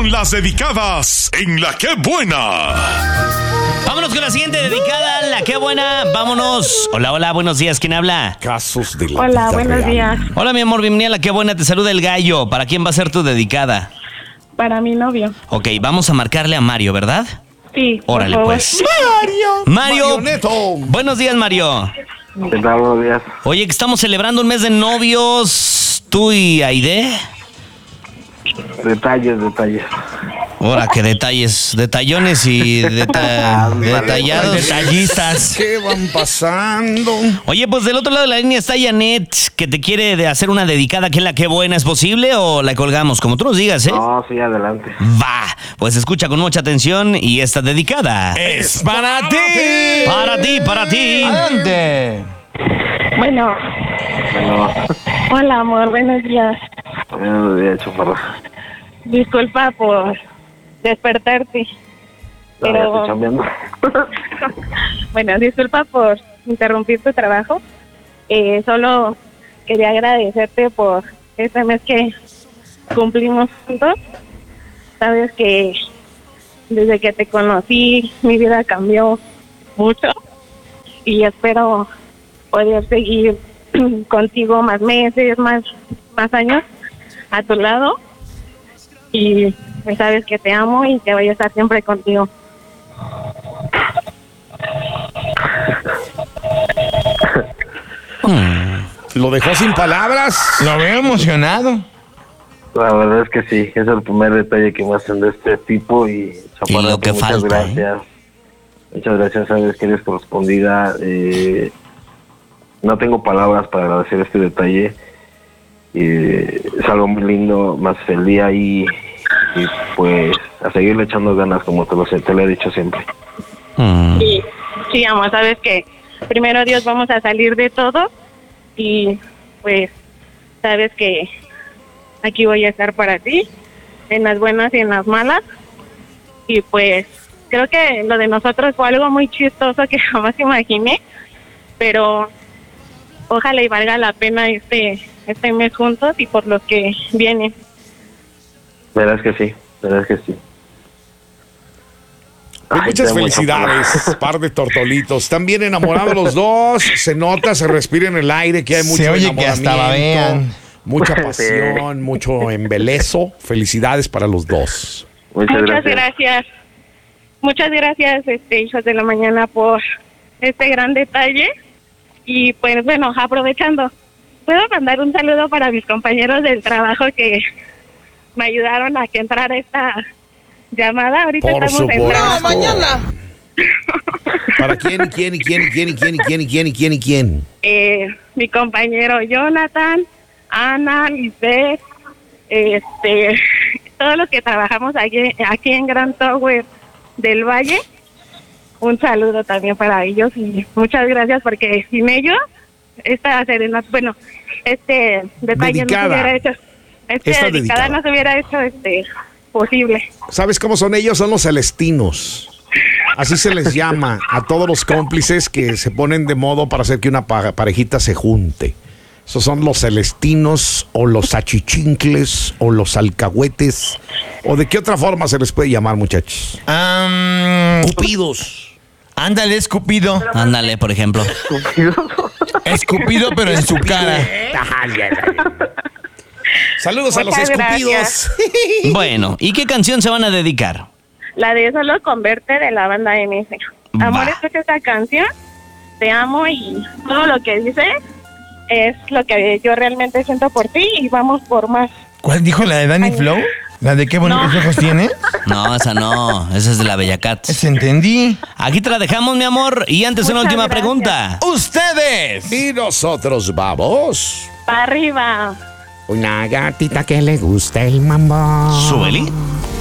con las dedicadas en La Qué Buena. Vámonos con la siguiente dedicada, La Qué Buena. Vámonos. Hola, hola, buenos días. ¿Quién habla? Casos de la Hola, vida buenos real. días. Hola, mi amor, bienvenida a La Qué Buena. Te saluda el gallo. ¿Para quién va a ser tu dedicada? Para mi novio. Ok, vamos a marcarle a Mario, ¿verdad? Sí, por Órale, favor. pues. Mario. Marioneto. Buenos días, Mario. ¿Qué tal? Buenos días. Oye, que estamos celebrando un mes de novios. ¿Tú y Aide? Detalles. Ahora, qué detalles, detallones y detallados. Detallistas. ¿Qué van pasando? Oye, pues del otro lado de la línea está Janet, que te quiere hacer una dedicada aquí en La Qué Buena. ¿Es posible o la colgamos? Como tú nos digas, ¿eh? No, sí, adelante. Va, pues escucha con mucha atención y esta dedicada ¡Es para ti! para ti, para ti. ¡Adelante! Bueno, Bueno, hola amor, buenos días. buenos días, chaparro. Disculpa por despertarte. No, ya Pero, estoy chambeando. bueno, disculpa por interrumpir tu trabajo. Solo quería agradecerte por este mes que cumplimos juntos. Sabes que desde que te conocí, mi vida cambió mucho. Y espero poder seguir contigo más meses, más años a tu lado. Y pues sabes que te amo y que voy a estar siempre contigo. ¿Lo dejó sin palabras? Lo veo emocionado. La verdad es que sí, es el primer detalle que me hacen de este tipo y chaparro, Y lo que muchas falta, gracias. Muchas gracias, sabes que eres correspondida. No tengo palabras para agradecer este detalle. Es algo muy lindo, más el día y pues a seguirle echando ganas como te lo he dicho siempre. Sí, amor, sabes que primero Dios vamos a salir de todo y pues sabes que aquí voy a estar para ti, en las buenas y en las malas. Y pues creo que lo de nosotros fue algo muy chistoso que jamás imaginé, pero ojalá y valga la pena este mes juntos y por lo que viene. Verás que sí. Pues Ay, muchas te amo, felicidades, chaparro. par de tortolitos. Están bien enamorados los dos. Se nota, se respira en el aire que hay mucho Se oye que hasta enamoramiento, babean. mucha pasión, mucho embelezo. Felicidades para los dos. Muchas Muchas gracias. gracias. Muchas gracias, hijos de la mañana, por este gran detalle. Y pues bueno, aprovechando, ¿puedo mandar un saludo para mis compañeros del trabajo que me ayudaron a que entrara esta llamada? Ahorita Por estamos entrando. supuesto. ¿Para quién? Mi compañero Jonathan, Ana, Lisbeth, todos los que trabajamos aquí en Grand Tower del Valle. Un saludo también para ellos y muchas gracias porque sin ellos esta serenata, bueno, este detalle Dedicada. no se hubiera hecho, Esta dedicada dedicada. no se hubiera hecho posible. ¿Sabes cómo son ellos? Son los celestinos. Así se les llama a todos los cómplices que se ponen de modo para hacer que una parejita se junte. Esos son los celestinos o los achichincles o los alcahuetes. ¿O de qué otra forma se les puede llamar, muchachos? Cupidos. Ándale, escupido. Ándale, por ejemplo. Escupido, pero en su cara. Saludos a los Muchas escupidos. gracias. Bueno, ¿y qué canción se van a dedicar? La de Solo con Verte de la banda MS. Amor, Va. escucha esta canción, te amo y todo lo que dices es lo que yo realmente siento por ti y vamos por más. ¿Cuál dijo la de Danny Flow? ¿La de qué bonitos No. ojos tiene? No, esa no. Esa es de la Bella Cat. Ese entendí. Aquí te la dejamos, mi amor. Y antes una Muchas última gracias. pregunta. ¡Ustedes! Y nosotros vamos. Para arriba. Una gatita que le gusta el mambo. Sueli.